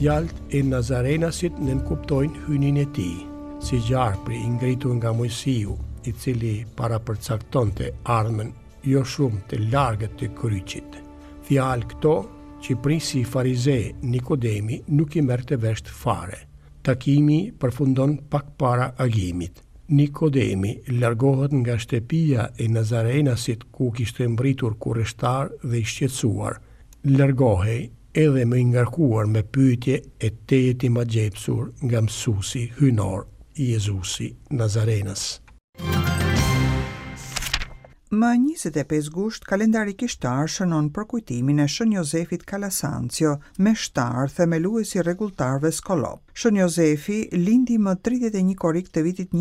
Fjalët e Nazarenasit nënkuptojnë hynin e tij, si gjarpri i ngritur nga Mojsiu, i cili parapërcaktonte ardhmen jo shumë të largët të kryqit. Fjalë këto që prisi i farizej Nikodemi nuk i merrte vesh fare. Takimi përfundon pak para agimit. Nikodemi largohet nga shtëpia e Nazarenasit ku kishte mbritur kurreshtar dhe i shqetësuar. Largohej edhe më i ngarkuar me pyetje e tejet i magjepsur nga mësuesi hynor Jezusi Nazarenas. Më 25 gusht, kalendari kishtar shënon për kujtimin e Shën Jozefit Kalasancio, meshtar themeluesi i rregulltarëve Skolop. Shën Jozefi lindi më 31 korrik të vitit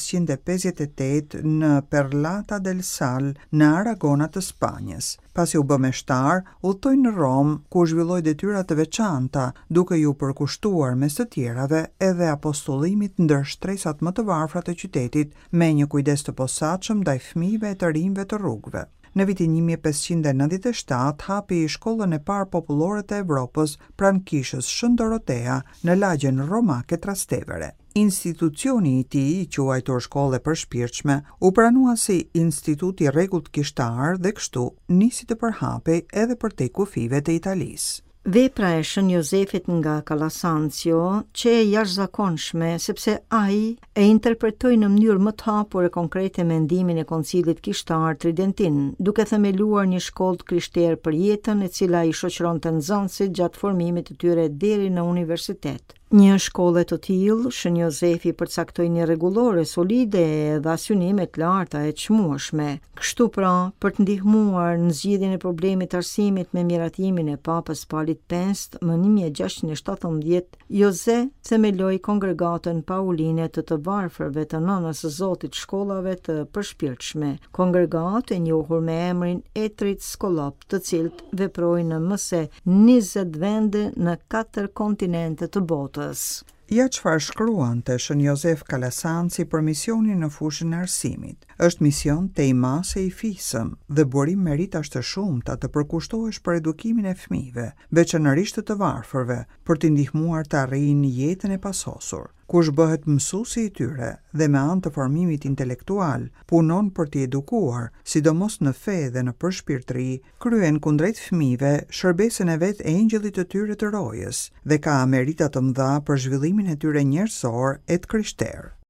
1558 në Perlata del Sal, në Aragona të Spanjës. Pasi u bë meshtar, udhtoi në Rom, ku zhvilloi detyra të veçanta, duke ju përkushtuar mes të tjerave edhe apostullimit ndër shtresat më të varfra të qytetit, me një kujdes të posaçëm ndaj fëmijëve e të rinjve të rrugëve. Në vitin 1597 hapi shkollën e parë popullore të Evropës pranë kishës Shën Dorotea në lagjen romake Trastevere. Institucioni i tij, i quajtur shkollë e përshpirtshme, u pranua si institut i rregullt kishtar dhe kështu nisi të përhapej edhe përtej kufive të Italisë. Vepra e Shën Jozefit nga Kalasancio që e jashtëzakonshme sepse ai e interpretoi në mënyrë më të hapur e konkrete mendimin e Koncilit Kishtar Tridentin, duke themeluar një shkollë krishterë për jetën e cila i shoqëronte nxënësit gjatë formimit të tyre deri në universitet. Një shkollë të tillë, Shën Jozefi përcaktoi një rregullore solide dhe asyonime të larta e çmueshme. Kështu pra, për të ndihmuar në zgjidhjen e problemit të arsimit me miratimin e Papës Palit V më 1617, Joze themeloi kongregatën pauline të varfërve të Nënës së Zotit shkollave të përshpirtshme, kongregatë e njohur me emrin Etrit Skolop, të cilët veprojnë në më se 20 vende në 4 kontinente të botës. Ja çfarë shkruante Shën Jozef Kalasanci për misionin në fushën e arsimit. Është mision te i mase i fisëm dhe burim meritash të shumta të përkushtohesh për edukimin e fëmijëve, veçanërisht të varfërve, për t'i ndihmuar të arrijnë jetën e pasosur. Kush bëhet mësuesi i tyre dhe me anë të formimit intelektual, punon për t'i edukuar, sidomos në fe dhe në përshpirtëri, kryen kundrejt fëmijëve shërbesën e vet e engjëllit të tyre të rojës dhe ka merita të mëdha për zhvillimin e tyre njerëzor e të krishterë.